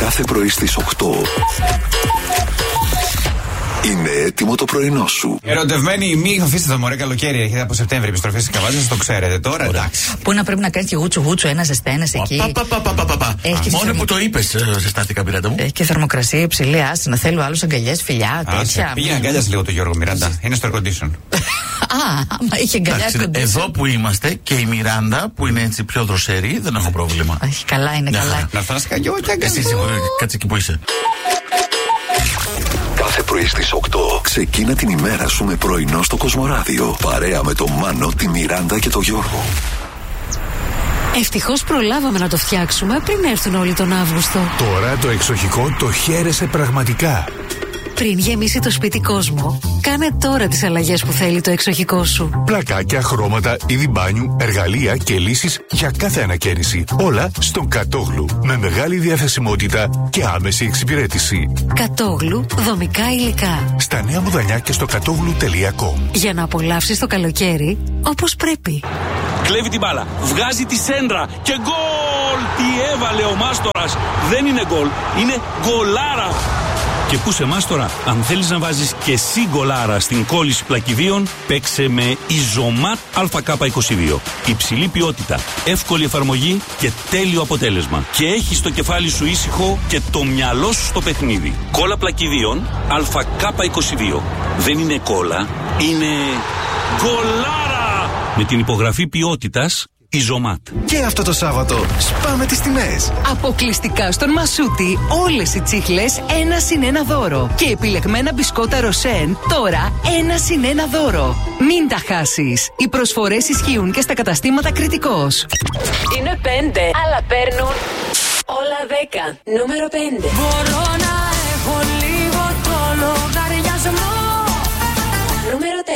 Κάθε πρωί στις 8. Είναι έτοιμο το πρωινό σου. Ερωτευμένοι, μην αφήσετε το μωρέ καλοκαίρι. Έχετε από Σεπτέμβρη επιστροφή στις Καβάζες, το ξέρετε τώρα. Εντάξει. Πού να πρέπει να κάνεις και γούτσου, ένα ζεσταίνεσαι εκεί. Μόνο που το είπες, ζεστάθηκα, Μιράντα μου. Έχει και θερμοκρασία υψηλή, άσυνα. Θέλω άλλους αγκαλιές, φιλιά, τέτοια. Πήγαινε αγκάλιασε λίγο το Γιώργο Μιράντα. Είναι στο air condition. Μα είχε αγκαλιά air condition. Εδώ που είμαστε και η Μιράντα που είναι έτσι πιο δροσερή, δεν έχω πρόβλημα. Όχι, καλά είναι, καλά. Να φτάσει καγιό, εσύ κάτσε εκεί που είσαι. Κάθε πρωί στις 8 ξεκίνα την ημέρα σου με πρωινό στο Κοσμοράδιο. Παρέα με τον Μάνο, τη Μιράντα και τον Γιώργο. Ευτυχώς προλάβαμε να το φτιάξουμε πριν έρθουν όλοι τον Αύγουστο. Τώρα το εξοχικό το χαίρεσαι πραγματικά. Πριν γεμίσει το σπίτι κόσμο, κάνε τώρα τις αλλαγές που θέλει το εξοχικό σου. Πλακάκια, χρώματα, είδη μπάνιου, εργαλεία και λύσεις για κάθε ανακαίνιση. Όλα στον Κατόγλου. Με μεγάλη διαθεσιμότητα και άμεση εξυπηρέτηση. Κατόγλου, δομικά υλικά. Στα Νέα Μουδανιά και στο κατόγλου.com. Για να απολαύσεις το καλοκαίρι όπως πρέπει. Κλέβει την μπάλα, βγάζει τη σέντρα και γκολ! Τι έβαλε ο Μάστορας. Δεν είναι γκολ, είναι γκολάρα. Και πού σε Μάστορα, αν θέλεις να βάζεις και εσύ γκολάρα στην κόλληση πλακιδίων, παίξε με Ιζωμάτ ΑΚ22. Υψηλή ποιότητα, εύκολη εφαρμογή και τέλειο αποτέλεσμα. Και έχεις το κεφάλι σου ήσυχο και το μυαλό σου στο παιχνίδι. Κόλλα πλακιδίων ΑΚ22. Δεν είναι κόλλα, είναι γκολάρα! Με την υπογραφή ποιότητας Ιζωμάτ. Και αυτό το Σάββατο σπάμε τις τιμές. Αποκλειστικά στον Μασούτη όλες οι τσίχλες 1+1 δώρο. Και επιλεγμένα μπισκότα Ροσέν τώρα 1+1 δώρο. Μην τα χάσεις. Οι προσφορές ισχύουν και στα καταστήματα Κρητικός. Είναι 5, αλλά παίρνουν όλα 10. Νούμερο 5. Μπορώ να έχω